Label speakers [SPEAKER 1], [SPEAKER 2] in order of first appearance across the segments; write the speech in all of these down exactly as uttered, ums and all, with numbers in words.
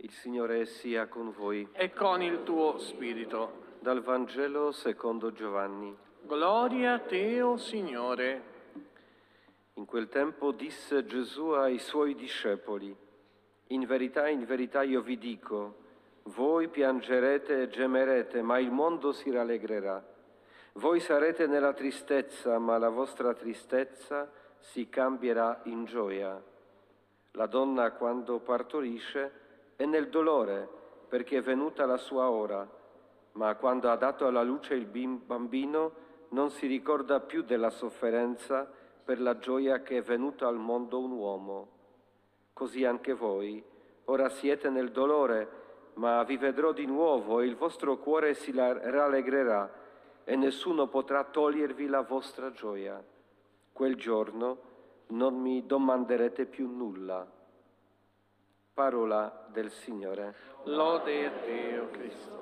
[SPEAKER 1] Il Signore sia con voi.
[SPEAKER 2] E con il tuo spirito.
[SPEAKER 1] Dal Vangelo secondo Giovanni.
[SPEAKER 2] Gloria a te, o Signore.
[SPEAKER 1] In quel tempo disse Gesù ai suoi discepoli: in verità, in verità io vi dico, voi piangerete e gemerete, ma il mondo si rallegrerà. Voi sarete nella tristezza, ma la vostra tristezza si cambierà in gioia. La donna, quando partorisce, è nel dolore, perché è venuta la sua ora, ma quando ha dato alla luce il bambino non si ricorda più della sofferenza per la gioia che è venuto al mondo un uomo. Così anche voi, ora siete nel dolore, ma vi vedrò di nuovo e il vostro cuore si rallegrerà e nessuno potrà togliervi la vostra gioia. Quel giorno non mi domanderete più nulla. Parola del Signore.
[SPEAKER 2] Lode a te, o Cristo.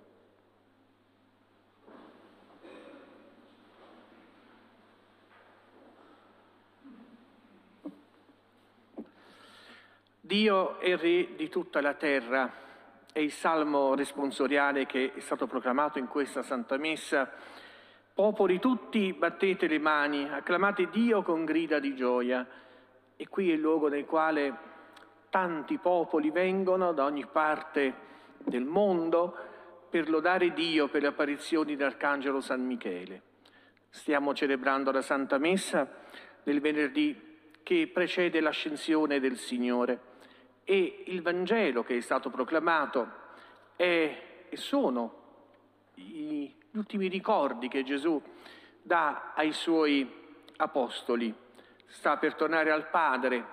[SPEAKER 2] Dio è Re di tutta la terra. È il salmo responsoriale che è stato proclamato in questa Santa Messa. Popoli tutti, battete le mani, acclamate Dio con grida di gioia. E qui è il luogo nel quale tanti popoli vengono da ogni parte del mondo per lodare Dio per le apparizioni dell'Arcangelo San Michele. Stiamo celebrando la Santa Messa del venerdì che precede l'ascensione del Signore e il Vangelo che è stato proclamato è, e sono gli ultimi ricordi che Gesù dà ai suoi apostoli. Sta per tornare al Padre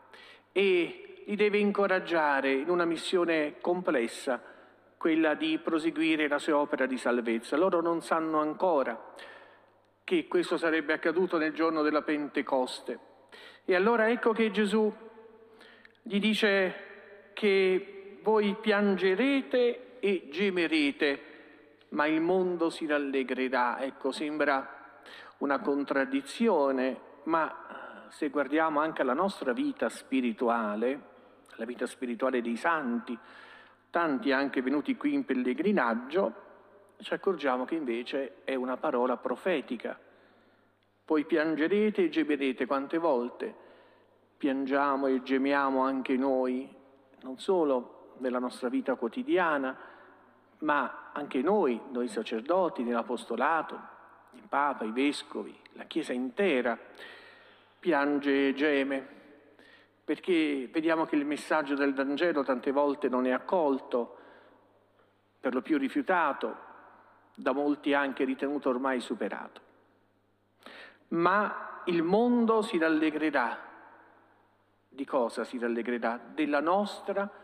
[SPEAKER 2] e li deve incoraggiare in una missione complessa, quella di proseguire la sua opera di salvezza. Loro non sanno ancora che questo sarebbe accaduto nel giorno della Pentecoste. E allora ecco che Gesù gli dice che voi piangerete e gemerete, ma il mondo si rallegrerà. Ecco, sembra una contraddizione, ma se guardiamo anche alla nostra vita spirituale, la vita spirituale dei santi, tanti anche venuti qui in pellegrinaggio, ci accorgiamo che invece è una parola profetica. Poi piangerete e gemerete. Quante volte piangiamo e gemiamo anche noi, non solo nella nostra vita quotidiana, ma anche noi, noi sacerdoti, nell'apostolato, il Papa, i Vescovi, la Chiesa intera piange e geme, perché vediamo che il messaggio del Vangelo tante volte non è accolto, per lo più rifiutato, da molti anche ritenuto ormai superato. Ma il mondo si rallegrerà. Di cosa si rallegrerà? Della nostra